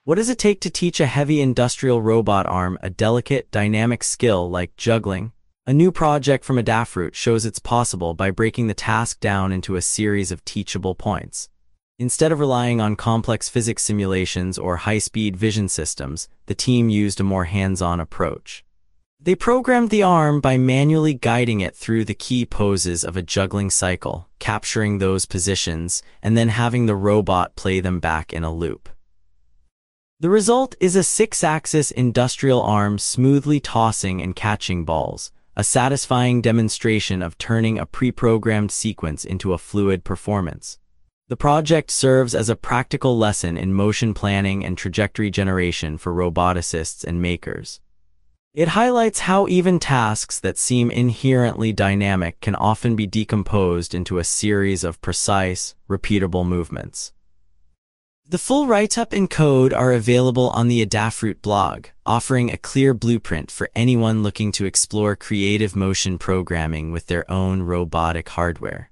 What does it take to teach a heavy industrial robot arm a delicate, dynamic skill like juggling? A new project from Adafruit shows it's possible by breaking the task down into a series of teachable points. Instead of relying on complex physics simulations or high-speed vision systems, the team used a more hands-on approach. They programmed the arm by manually guiding it through the key poses of a juggling cycle, capturing those positions, and then having the robot play them back in a loop. The result is a 6-axis industrial arm smoothly tossing and catching balls, a satisfying demonstration of turning a pre-programmed sequence into a fluid performance. The project serves as a practical lesson in motion planning and trajectory generation for roboticists and makers. It highlights how even tasks that seem inherently dynamic can often be decomposed into a series of precise, repeatable movements. The full write-up and code are available on the Adafruit blog, offering a clear blueprint for anyone looking to explore creative motion programming with their own robotic hardware.